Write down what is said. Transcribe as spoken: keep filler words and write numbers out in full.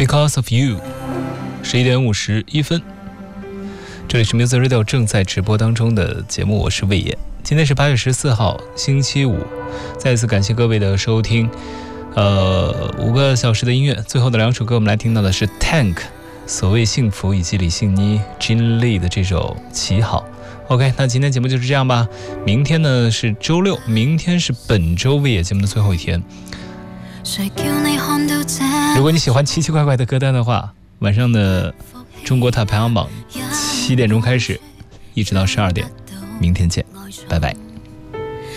Because of You， 十一点五十一分。这里是 Music Radio 正在直播当中的节目，我是魏野。今天是八月十四号，星期五。再次感谢各位的收听。呃，五个小时的音乐，最后的两首歌我们来听到的是 Tank 所谓幸福，以及李信妮 Jin Lee 的这首旗号。OK， 那今天节目就是这样吧。明天呢是周六，明天是本周魏野节目的最后一天。如果你喜欢奇奇怪怪的歌单的话，晚上的中国塔排行榜七点钟开始，一直到十二点，明天见，拜拜。